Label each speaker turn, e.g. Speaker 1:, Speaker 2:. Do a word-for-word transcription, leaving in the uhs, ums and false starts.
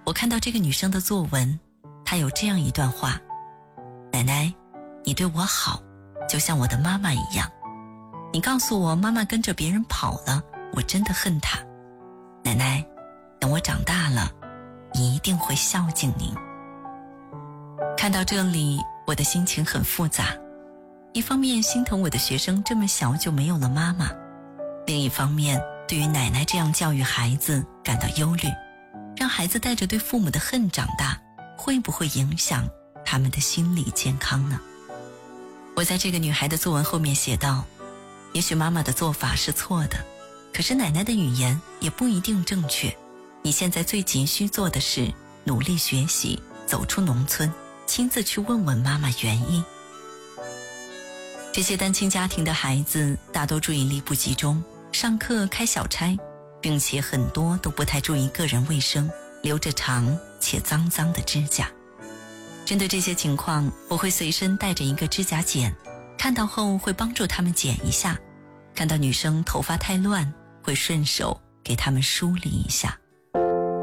Speaker 1: 我看到这个女生的作文，她有这样一段话：奶奶，你对我好，就像我的妈妈一样。你告诉我妈妈跟着别人跑了，我真的恨她。奶奶，等我长大了，一定会孝敬您。看到这里，我的心情很复杂。一方面心疼我的学生这么小就没有了妈妈，另一方面对于奶奶这样教育孩子感到忧虑，让孩子带着对父母的恨长大，会不会影响他们的心理健康呢？我在这个女孩的作文后面写道，也许妈妈的做法是错的，可是奶奶的语言也不一定正确。你现在最急需做的是努力学习，走出农村，亲自去问问妈妈原因。这些单亲家庭的孩子大多注意力不集中，上课开小差，并且很多都不太注意个人卫生，留着长且脏脏的指甲。针对这些情况，我会随身带着一个指甲剪，看到后会帮助他们剪一下，看到女生头发太乱，会顺手给他们梳理一下。